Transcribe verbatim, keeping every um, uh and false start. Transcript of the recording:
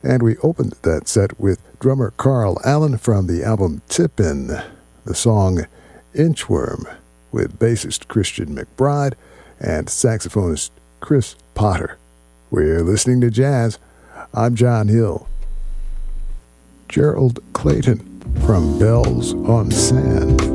And we opened that set with drummer Carl Allen from the album Tippin', the song Inchworm, with bassist Christian McBride and saxophonist Chris Potter. We're listening to jazz. I'm John Hill. Gerald Clayton from Bells on Sand.